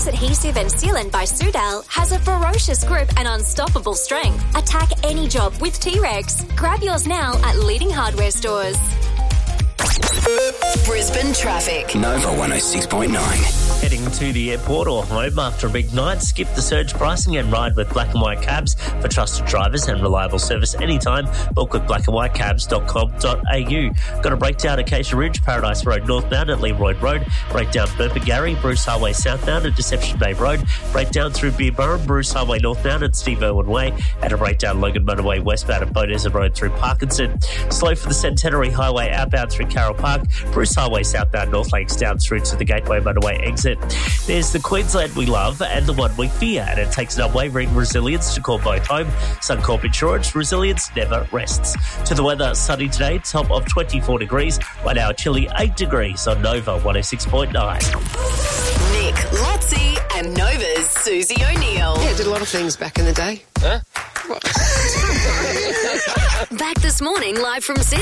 Flex Adhesive and Sealant by Sudal has a ferocious grip and unstoppable strength. Attack any job with T-Rex. Grab yours now at leading hardware stores. Brisbane traffic. Nova 106.9. Heading to the airport or home after a big night, skip the surge pricing and ride with Black and White Cabs for trusted drivers and reliable service anytime. Book with blackandwhitecabs.com.au. Got a breakdown at Acacia Ridge, Paradise Road northbound at Leroy Road. Breakdown Burpengary, Bruce Highway southbound at Deception Bay Road. Breakdown through Beerburrum, Bruce Highway northbound at Steve Irwin Way. And a breakdown Logan Motorway westbound at Bodeza Road through Parkinson. Slow for the Centenary Highway outbound through Carroll Park. Bruce Highway southbound North Lakes down through to the Gateway Motorway exit. There's the Queensland we love and the one we fear, and it takes an unwavering resilience to call both home. Suncorp Insurance, resilience never rests. To the weather, sunny today, top of 24 degrees. Right now, chilly 8 degrees on Nova 106.9. Nick, Lotzie and Nova's Susie O'Neill. Yeah, did a lot of things back in the day. Back this morning live from 6.